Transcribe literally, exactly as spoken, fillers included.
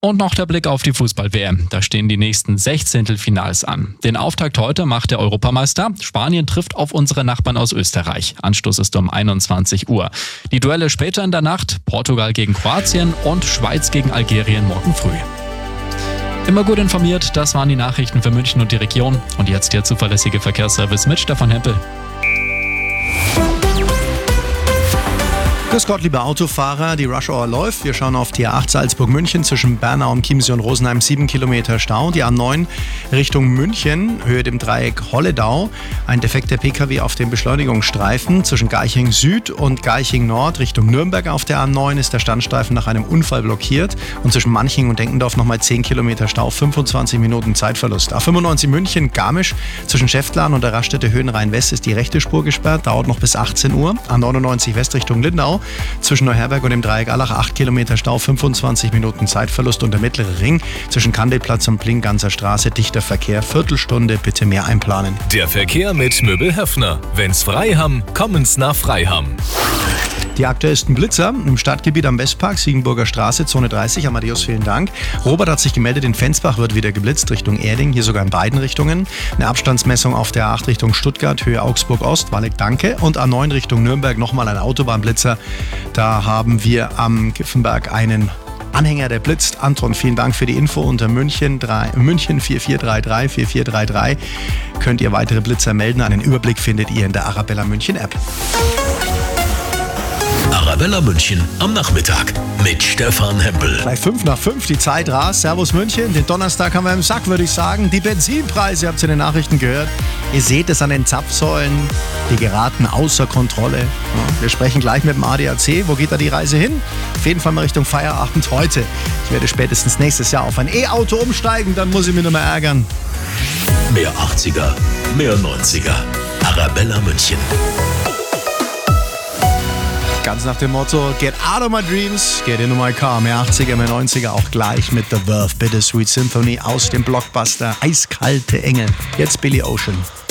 Und noch der Blick auf die Fußball-W M. Da stehen die nächsten Sechzehntelfinals an. Den Auftakt heute macht der Europameister. Spanien trifft auf unsere Nachbarn aus Österreich. Anstoß ist um einundzwanzig Uhr. Die Duelle später in der Nacht: Portugal gegen Kroatien und Schweiz gegen Algerien morgen früh. Immer gut informiert, das waren die Nachrichten für München und die Region. Und jetzt der zuverlässige Verkehrsservice mit Stefan Hempel. Grüß Gott, liebe Autofahrer, die Rush Hour läuft. Wir schauen auf die A acht Salzburg-München zwischen Bernau und Chiemsee und Rosenheim, sieben Kilometer Stau. Die A neun Richtung München, Höhe dem Dreieck Holledau. Ein defekter P K W auf dem Beschleunigungsstreifen. Zwischen Garching Süd und Garching Nord Richtung Nürnberg auf der A neun ist der Standstreifen nach einem Unfall blockiert. Und zwischen Manching und Denkendorf nochmal zehn Kilometer Stau, fünfundzwanzig Minuten Zeitverlust. A fünfundneunzig München Garmisch zwischen Schäftlarn und der Raststätte Höhenrhein-West ist die rechte Spur gesperrt, dauert noch bis achtzehn Uhr. A neunundneunzig West Richtung Lindau zwischen Neuherberg und dem Dreieck Allach acht Kilometer Stau, fünfundzwanzig Minuten Zeitverlust. Und der mittlere Ring zwischen Kandelplatz und Plinganser Straße dichter Verkehr, Viertelstunde, bitte mehr einplanen. Der Verkehr mit Möbel Höffner. Wenn's frei haben, kommen's nach Freiham. Die aktuellsten Blitzer im Stadtgebiet am Westpark, Siegenburger Straße, Zone dreißig. Amadeus, vielen Dank. Robert hat sich gemeldet, in Fensbach wird wieder geblitzt, Richtung Erding, hier sogar in beiden Richtungen. Eine Abstandsmessung auf der A acht Richtung Stuttgart, Höhe Augsburg Ost, Walleck, danke. Und A neun Richtung Nürnberg, nochmal ein Autobahnblitzer. Da haben wir am Giffenberg einen Anhänger, der blitzt. Anton, vielen Dank für die Info. Unter München, drei, München vier vier drei drei vier vier drei drei könnt ihr weitere Blitzer melden. Einen Überblick findet ihr in der Arabella München App. Arabella München am Nachmittag mit Stefan Hempel. Gleich fünf nach fünf, die Zeit rast. Servus München, den Donnerstag haben wir im Sack, würde ich sagen. Die Benzinpreise, ihr habt es in den Nachrichten gehört. Ihr seht es an den Zapfsäulen, die geraten außer Kontrolle. Ja, wir sprechen gleich mit dem A D A C. Wo geht da die Reise hin? Auf jeden Fall mal Richtung Feierabend heute. Ich werde spätestens nächstes Jahr auf ein E-Auto umsteigen, dann muss ich mich nicht mehr ärgern. Mehr achtziger, mehr neunziger. Arabella München. Ganz nach dem Motto, get out of my dreams, get into my car. Mehr achtziger, mehr neunziger, auch gleich mit The Verve Bittersweet Symphony aus dem Blockbuster Eiskalte Engel. Jetzt Billy Ocean.